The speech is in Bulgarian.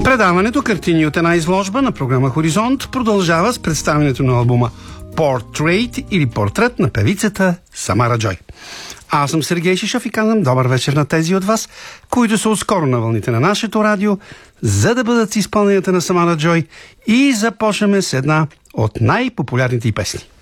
Предаването "Картини от една изложба" на програма Хоризонт продължава с представянето на албума Portrait или Портрет на певицата Самара Джой. Аз съм Сергей Шишов и казвам добър вечер на тези от вас, които са отскоро на вълните на нашето радио, за да бъдат с изпълненията на Самара Джой, и започнем с една от най-популярните й песни.